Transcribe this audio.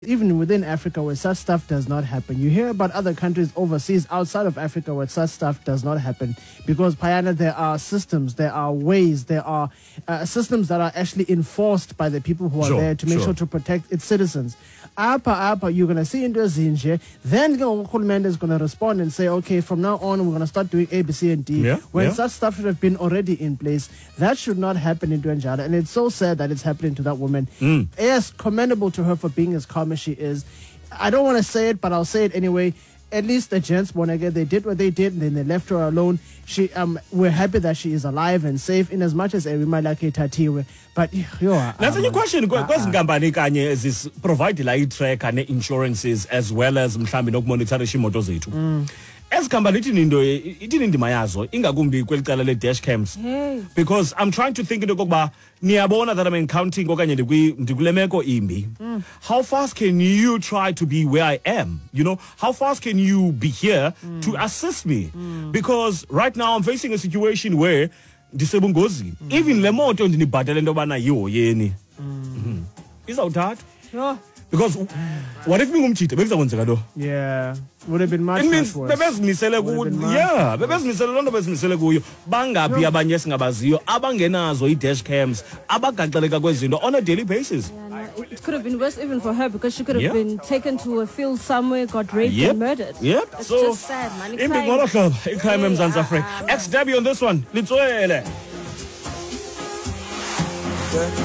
Even within Africa where such stuff does not happen. You hear about other countries overseas outside of Africa where such stuff does not happen because, Payana, there are systems, there are ways, there are systems that are actually enforced by the people who are there to make sure to protect its citizens. Apa, you're going to see into a zinje, then Hulman is going to respond and say, okay, from now on, we're going to start doing A, B, C, and D. When such stuff should have been already in place, that should not happen in Dwenjada. And it's so sad that it's happening to that woman. Yes, commendable to her for being as calm as she is. I don't want to say it, but I'll say it anyway. At least the gents, Bonega, they did what they did, and then they left her alone. We're happy that she is alive and safe, in as much as we might like it tatiwe. But that's a new question. Because Ngambani Kanye is providing like track and insurances as well as mhlambi nokumonitor ishimoto zethu. As company it didn't mayazo ingakumbi kwelicala le dash cams because I'm trying to think into kokuba niyabona that I'm encountering okanye ndikulemeko imbi. How fast can you try to be where I am? You know, how fast can you be here to assist me? Because right now I'm facing a situation where ndisebungozi. Even le moto ndinibhatala into bana yiwo yeni. Izawuthatha. Because what if ngumchitha bekuzakwenzeka lo? Yeah, would have been much worse. Bebezimisele lonto bezimisele kuyo. Bangapi abanye singabaziyo abangenazo i-dash cams abagaxeleka kwezinto on a daily basis. Yeah, no, it could have been worse even for her because she could have been taken to a field somewhere, got raped and murdered. It's so just sad, man. Crime in Mzansi Afrika. Ex-Debbie on this one. Litswele.